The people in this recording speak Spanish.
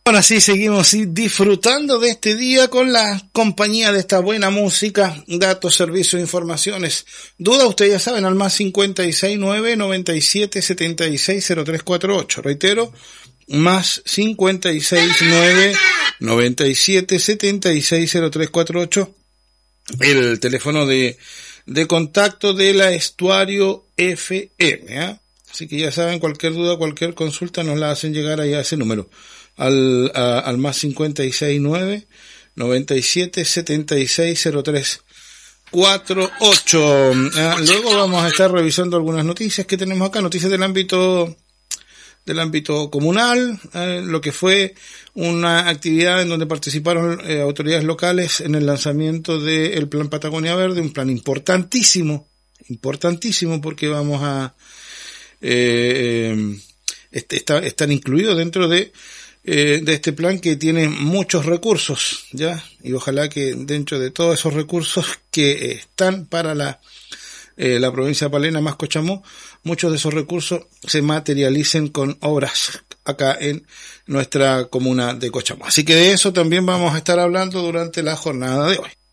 Ahora sí, seguimos disfrutando de este día con la compañía de esta buena música, datos, servicios, informaciones. Duda, ustedes ya saben, al más 569-9776-0348. Reitero, más 569-9776-0348. El teléfono de contacto de la Estuario FM, ¿eh? Así que ya saben, cualquier duda, cualquier consulta nos la hacen llegar ahí a ese número. Al más 569-9776-0348. Luego vamos a estar revisando algunas noticias que tenemos acá, noticias del ámbito comunal, lo que fue una actividad en donde participaron autoridades locales en el lanzamiento del Plan Patagonia Verde, un plan importantísimo porque vamos a estar incluidos dentro de este plan que tiene muchos recursos, ya, y ojalá que dentro de todos esos recursos que están para la provincia de Palena más Cochamó, muchos de esos recursos se materialicen con obras acá en nuestra comuna de Cochamó. Así que de eso también vamos a estar hablando durante la jornada de hoy.